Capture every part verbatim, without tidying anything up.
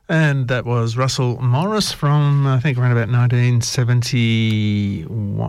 And that was Russell Morris from, I think, around about nineteen seventy-two,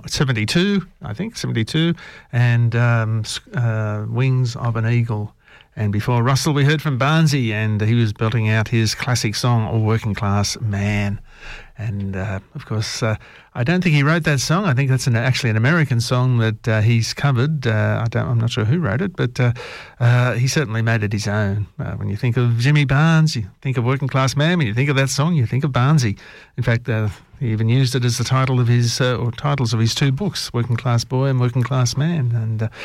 I think, seventy-two, and um, uh, Wings of an Eagle. And before Russell, we heard from Barnsey, and he was belting out his classic song, A Working Class Man. And, uh, of course, uh, I don't think he wrote that song. I think that's an, actually an American song that uh, he's covered. Uh, I don't, I'm not sure who wrote it, but uh, uh, he certainly made it his own. Uh, when you think of Jimmy Barnes, you think of Working Class Man. When you think of that song, you think of Barnsey. In fact, uh, he even used it as the title of his, uh, or titles of his two books, Working Class Boy and Working Class Man. And uh,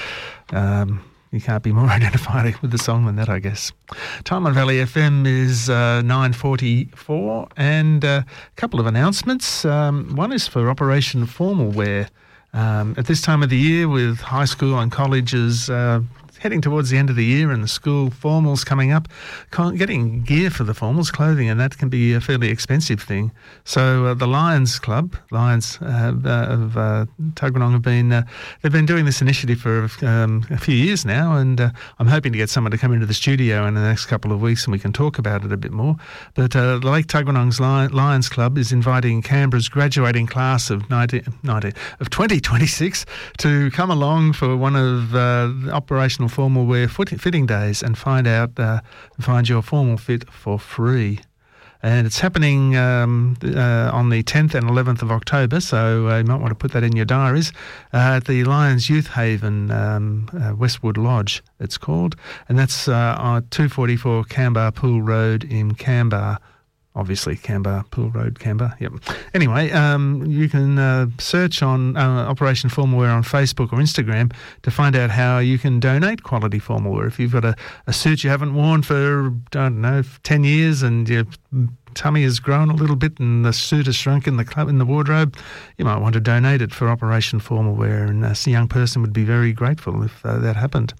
um, you can't be more identified with the song than that, I guess. Time on Valley F M is uh, nine forty-four, and uh, a couple of announcements. Um, one is for Operation Formal Wear. Um, at this time of the year, with high school and colleges uh, heading towards the end of the year and the school formals coming up, getting gear for the formals, clothing, and that can be a fairly expensive thing. So uh, the Lions Club, Lions uh, of uh, Tuggeranong, have been uh, they've been doing this initiative for um, a few years now, and uh, I'm hoping to get someone to come into the studio in the next couple of weeks and we can talk about it a bit more. But uh, the Lake Tuggeranong's Lions Club is inviting Canberra's graduating class of nineteen, nineteen, of twenty twenty-six to come along for one of uh, the operational formal wear fitting days and find out uh, find your formal fit for free. And it's happening um, uh, on the tenth and eleventh of October, so uh, you might want to put that in your diaries, uh, at the Lions Youth Haven, um, uh, Westwood Lodge, it's called, and that's uh, on two forty-four Canberra Pool Road in Canberra. Obviously, Canberra, Pool Road, Canberra. Yep. Anyway, um, you can uh, search on uh, Operation Formal Wear on Facebook or Instagram to find out how you can donate quality formal wear. If you've got a, a suit you haven't worn for, I don't know, ten years and your tummy has grown a little bit and the suit has shrunk in the club, in the wardrobe, you might want to donate it for Operation Formal Wear, and a young person would be very grateful if uh, that happened.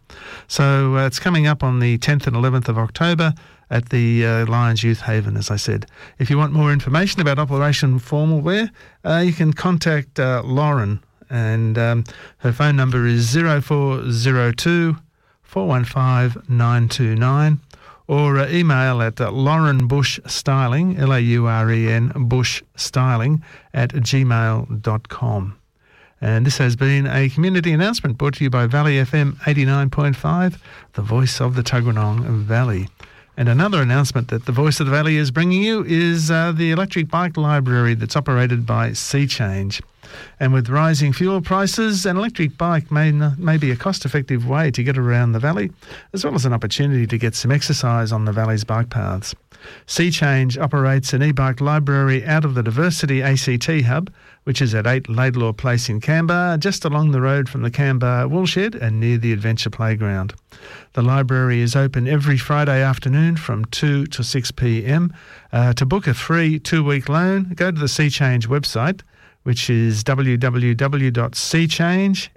So uh, it's coming up on the tenth and eleventh of October at the uh, Lions Youth Haven, as I said. If you want more information about Operation Formal Wear, uh, you can contact uh, Lauren, and um, her phone number is zero four zero two, four one five, nine two nine, or uh, email at uh, Lauren Bush Styling, L A U R E N, Bush Styling, at gmail dot com. And this has been a community announcement brought to you by Valley F M eighty-nine point five, the voice of the Tuggeranong Valley. And another announcement that the Voice of the Valley is bringing you is uh, the electric bike library that's operated by Sea Change. And with rising fuel prices, an electric bike may, may be a cost-effective way to get around the valley, as well as an opportunity to get some exercise on the valley's bike paths. Sea Change operates an e-bike library out of the Diversity A C T Hub, which is at eight Laidlaw Place in Canberra, just along the road from the Canberra Woolshed and near the Adventure Playground. The library is open every Friday afternoon from two to six p.m. Uh, to book a free two-week loan, go to the Sea Change website, which is w w w dot sea change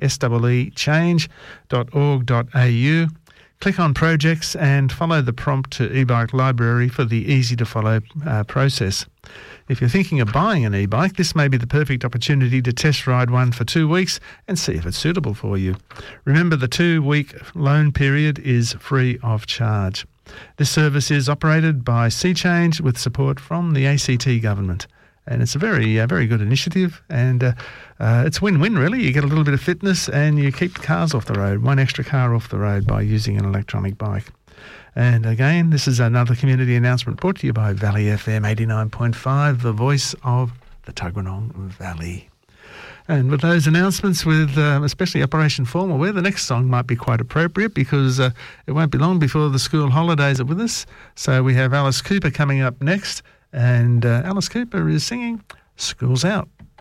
dot org dot a u. Click on Projects and follow the prompt to e-bike library for the easy-to-follow uh, process. If you're thinking of buying an e-bike, this may be the perfect opportunity to test ride one for two weeks and see if it's suitable for you. Remember, the two-week loan period is free of charge. This service is operated by Sea Change with support from the A C T government. And it's a very, uh, very good initiative, and uh, uh, it's win-win, really. You get a little bit of fitness and you keep cars off the road, one extra car off the road by using an electronic bike. And again, this is another community announcement brought to you by Valley F M eighty-nine point five, the voice of the Tuggeranong Valley. And with those announcements, with uh, especially Operation Formal Wear, the next song might be quite appropriate because uh, it won't be long before the school holidays are with us. So we have Alice Cooper coming up next. And uh, Alice Cooper is singing School's Out.